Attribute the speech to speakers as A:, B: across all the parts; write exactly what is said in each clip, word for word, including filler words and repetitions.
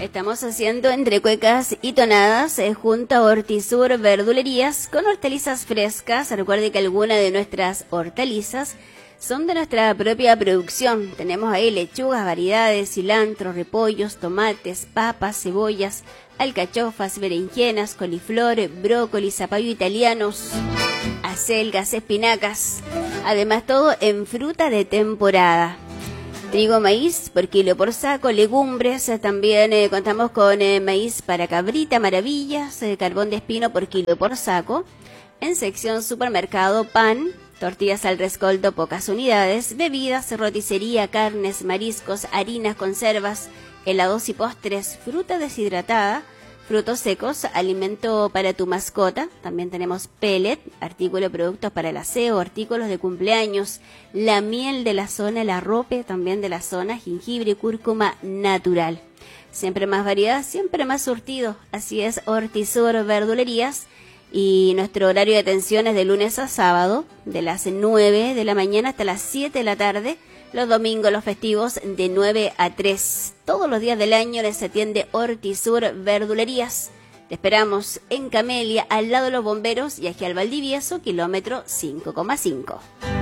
A: Estamos haciendo entre cuecas y tonadas eh, junto a Hortisur Verdulerías con hortalizas frescas. Recuerde que algunas de nuestras hortalizas son de nuestra propia producción. Tenemos ahí lechugas, variedades, cilantro, repollos, tomates, papas, cebollas, alcachofas, berenjenas, coliflor, brócoli, zapallo italianos, acelgas, espinacas. Además todo en fruta de temporada. Trigo, maíz por kilo por saco, legumbres, también eh, contamos con eh, maíz para cabrita, maravillas, eh, carbón de espino por kilo por saco. En sección supermercado, pan, tortillas al rescoldo, pocas unidades, bebidas, roticería, carnes, mariscos, harinas, conservas, helados y postres, fruta deshidratada, frutos secos, alimento para tu mascota. También tenemos pellet, artículo productos para el aseo, artículos de cumpleaños, la miel de la zona, la rope también de la zona, jengibre, cúrcuma natural. Siempre más variedad, siempre más surtido. Así es, Hortisur Verdulerías. Y nuestro horario de atención es de lunes a sábado, de las nueve de la mañana hasta las siete de la tarde. Los domingos, los festivos, de nueve a tres. Todos los días del año les atiende Hortisur Verdulerías. Te esperamos en Camelia, al lado de los bomberos, y aquí al Valdivieso, kilómetro cinco coma cinco.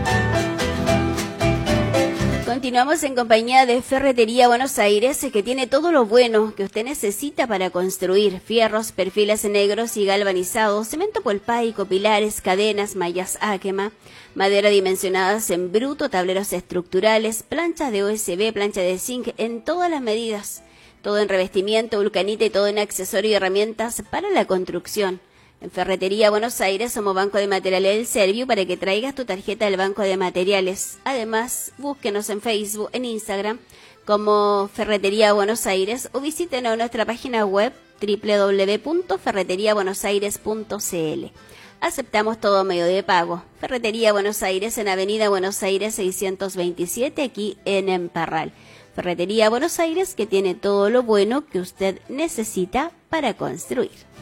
A: Continuamos en compañía de Ferretería Buenos Aires, que tiene todo lo bueno que usted necesita para construir: fierros, perfiles negros y galvanizados, cemento polpaico, pilares, cadenas, mallas áquema, madera dimensionadas en bruto, tableros estructurales, planchas de O S B, plancha de zinc en todas las medidas, todo en revestimiento, vulcanita y todo en accesorio y herramientas para la construcción. En Ferretería Buenos Aires somos Banco de Materiales del Servio para que traigas tu tarjeta del Banco de Materiales. Además, búsquenos en Facebook, en Instagram como Ferretería Buenos Aires o visítenos en nuestra página web doble u doble u doble u punto ferretería buenos aires punto c l. Aceptamos todo medio de pago. Ferretería Buenos Aires en Avenida Buenos Aires seiscientos veintisiete, aquí en Emparral. Ferretería Buenos Aires, que tiene todo lo bueno que usted necesita para construir.